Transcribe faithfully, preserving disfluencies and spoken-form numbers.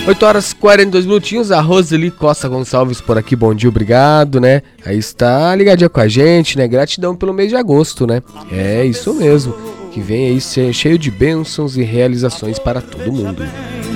oito horas e quarenta e dois minutinhos, a Roseli Costa Gonçalves por aqui, bom dia, obrigado, né? Aí está ligadinha com a gente, né? Gratidão pelo mês de agosto, né? É isso mesmo, que vem aí cheio de bênçãos e realizações para todo mundo.